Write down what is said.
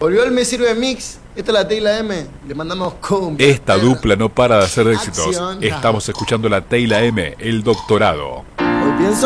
Volvió el Me Sirve Mix. Esta es la T y la M. Le mandamos cumbia. Esta dupla no para de hacer éxitos. Acción. Estamos escuchando la T y la M, El Doctorado. Hoy pienso